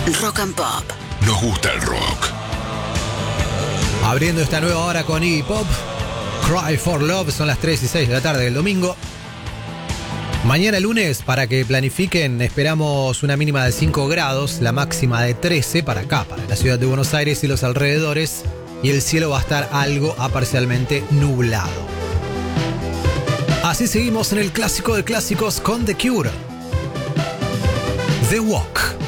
Rock and Pop. Nos gusta el rock. Abriendo esta nueva hora con Iggy Pop, Cry for Love, son las 3:06 de la tarde del domingo. Mañana lunes, para que planifiquen, esperamos una mínima de 5 grados, la máxima de 13 para acá, para la ciudad de Buenos Aires y los alrededores, y el cielo va a estar algo a parcialmente nublado. Así seguimos en el clásico de clásicos con The Cure, The Walk.